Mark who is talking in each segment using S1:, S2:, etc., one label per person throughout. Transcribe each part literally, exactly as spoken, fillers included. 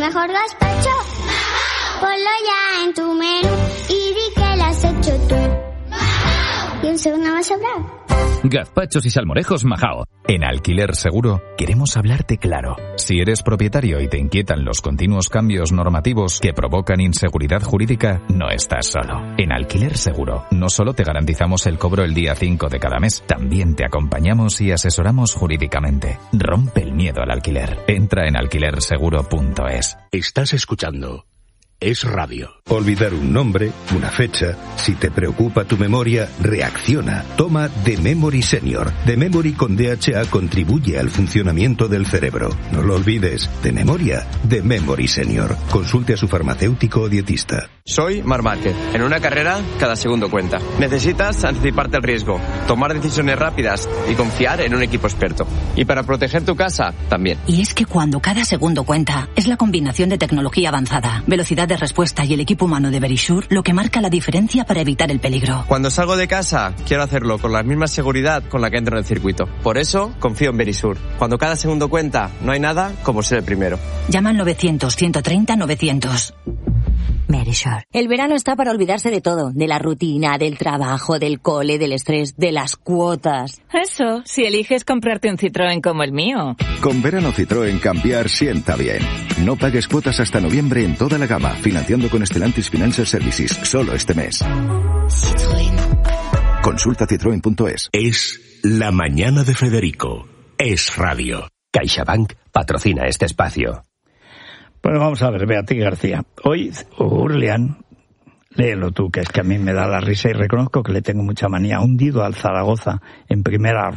S1: mejor gazpacho, ponlo ya en tu menú y di que lo has hecho tú. Y un segundo más sobrado.
S2: Gazpachos y salmorejos Majao.
S3: En Alquiler Seguro queremos hablarte claro. Si eres propietario y te inquietan los continuos cambios normativos que provocan inseguridad jurídica, no estás solo. En Alquiler Seguro no solo te garantizamos el cobro el día cinco de cada mes, también te acompañamos y asesoramos jurídicamente. Rompe el miedo al alquiler. Entra en alquiler seguro punto es.
S4: Estás escuchando Es Radio.
S5: Olvidar un nombre, una fecha. Si te preocupa tu memoria, reacciona. Toma The Memory Senior. The Memory con D H A contribuye al funcionamiento del cerebro. No lo olvides. De memoria, The Memory Senior. Consulte a su farmacéutico o dietista.
S6: Soy Marc Márquez. En una carrera, cada segundo cuenta. Necesitas anticiparte al riesgo, tomar decisiones rápidas y confiar en un equipo experto. Y para proteger tu casa, también.
S7: Y es que cuando cada segundo cuenta, es la combinación de tecnología avanzada, velocidad de respuesta y el equipo humano de Verisure lo que marca la diferencia para evitar el peligro.
S6: Cuando salgo de casa, quiero hacerlo con la misma seguridad con la que entro en el circuito. Por eso, confío en Verisure. Cuando cada segundo cuenta, no hay nada como ser el primero.
S7: Llama al novecientos, ciento treinta, novecientos. Verisure.
S8: El verano está para olvidarse de todo, de la rutina, del trabajo, del cole, del estrés, de las cuotas.
S9: Eso, si eliges comprarte un Citroën como el mío.
S10: Con verano Citroën cambiar sienta bien. No pagues cuotas hasta noviembre en toda la gama, financiando con Stellantis Financial Services, solo este mes.
S8: Citroën.
S10: Consulta citroen punto es.
S4: Es La Mañana de Federico. Es Radio.
S11: CaixaBank patrocina este espacio.
S12: Bueno, vamos a ver, Beatriz García. Hoy, Urlian, léelo tú, que es que a mí me da la risa y reconozco que le tengo mucha manía. Hundido al Zaragoza en primera.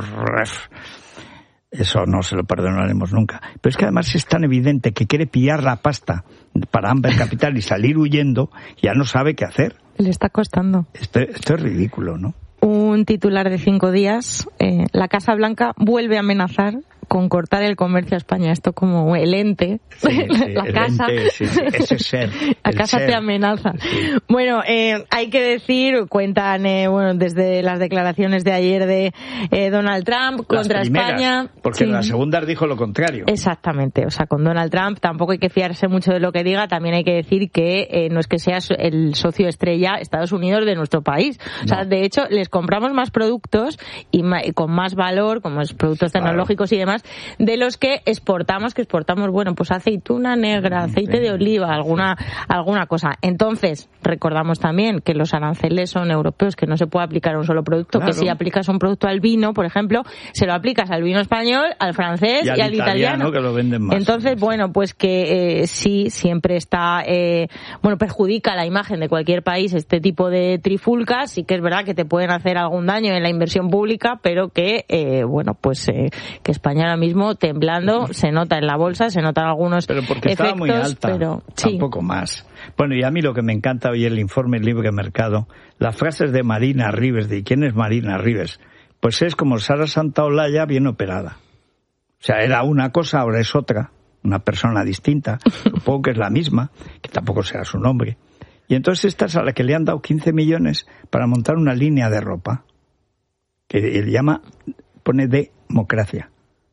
S12: Eso no se lo perdonaremos nunca. Pero es que además es tan evidente que quiere pillar la pasta para Amber Capital y salir huyendo, ya no sabe qué hacer.
S13: Le está costando.
S12: Esto, esto es ridículo, ¿no?
S13: Un titular de cinco días. Eh, la Casa Blanca vuelve a amenazar con cortar el comercio a España. Esto como el ente,
S12: sí, sí,
S13: la
S12: el
S13: casa,
S12: ente, sí, sí, ese ser,
S13: la casa
S12: ser.
S13: te amenaza. Sí. Bueno, eh, hay que decir, cuentan, eh, bueno, desde las declaraciones de ayer de eh, Donald Trump
S12: las
S13: contra
S12: primeras,
S13: España.
S12: Porque
S13: sí.
S12: en las segundas dijo lo contrario.
S13: Exactamente, o sea, con Donald Trump tampoco hay que fiarse mucho de lo que diga. También hay que decir que eh, no es que sea el socio estrella Estados Unidos de nuestro país. O sea, no. De hecho, les compramos más productos y, ma- y con más valor, como es productos claro. tecnológicos y demás, de los que exportamos, que exportamos, bueno, pues aceituna negra, aceite de oliva, alguna alguna cosa. Entonces, recordamos también que los aranceles son europeos, que no se puede aplicar a un solo producto, claro. Que si aplicas un producto al vino, por ejemplo, se lo aplicas al vino español, al francés y al, y al italiano, italiano.
S12: Que lo venden más.
S13: Entonces, bueno, pues que eh, sí, siempre está, eh, bueno, perjudica la imagen de cualquier país este tipo de trifulcas. Sí que es verdad que te pueden hacer algún daño en la inversión pública, pero que, eh, bueno, pues eh, que España ahora mismo temblando, se nota en la bolsa, se notan algunos
S12: pero porque
S13: efectos,
S12: estaba muy alta,
S13: pero sí.
S12: Tampoco más. Bueno, y a mí lo que me encanta hoy el informe Libre Mercado, las frases de Marina Ribes. ¿De quién es Marina Ribes? Pues es como Sara Santaolalla bien operada. O sea, era una cosa, ahora es otra, una persona distinta, supongo que es la misma, que tampoco sea su nombre. Y entonces esta es a la que le han dado quince millones para montar una línea de ropa, que él llama, pone democracia.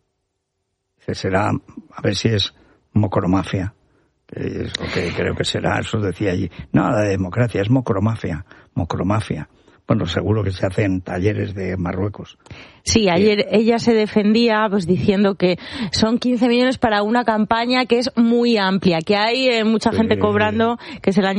S12: Será, a ver si es mocromafia, que es lo que creo que será, eso decía allí. No, la democracia es mocromafia, mocromafia. Bueno, seguro que se hacen talleres de Marruecos.
S13: Sí, ayer ella se defendía pues diciendo que son quince millones para una campaña que es muy amplia, que hay eh, mucha gente cobrando, que se la